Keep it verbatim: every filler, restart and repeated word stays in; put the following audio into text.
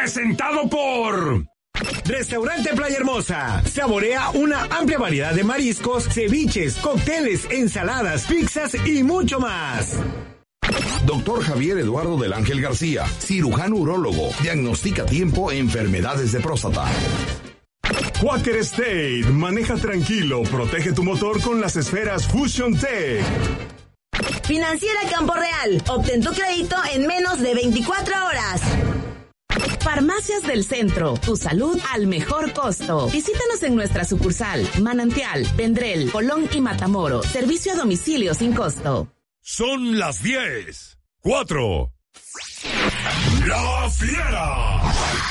presentado por... Restaurante Playa Hermosa. Saborea una amplia variedad de mariscos, ceviches, cócteles, ensaladas, pizzas y mucho más. Doctor Javier Eduardo del Ángel García, cirujano urólogo, diagnostica a tiempo enfermedades de próstata. Quaker State, maneja tranquilo, protege tu motor con las esferas Fusion Tech. Financiera Campo Real, obtén tu crédito en menos de veinticuatro horas. Farmacias del Centro, tu salud al mejor costo. Visítanos en nuestra sucursal, Manantial, Vendrell, Colón y Matamoros. Servicio a domicilio sin costo. Son las diez. Cuatro. La Fiera.